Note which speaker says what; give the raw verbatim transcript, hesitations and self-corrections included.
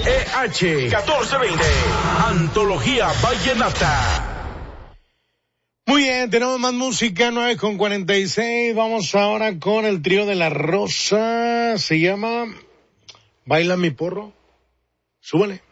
Speaker 1: E H catorce veinte. Antología Vallenata.
Speaker 2: Muy bien, tenemos más música, nueve con cuarenta y seis. Vamos ahora con el trío de La Rosa. Se llama Baila mi porro. Súbale.